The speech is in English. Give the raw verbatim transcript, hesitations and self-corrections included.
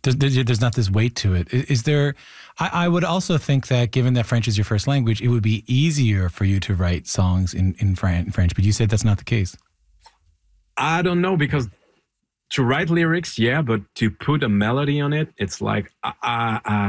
There's, there's not this weight to it. Is, is there? I, I would also think that given that French is your first language, it would be easier for you to write songs in in Fran- French. But you said that's not the case. I don't know, because to write lyrics, yeah, but to put a melody on it, it's like, uh, uh,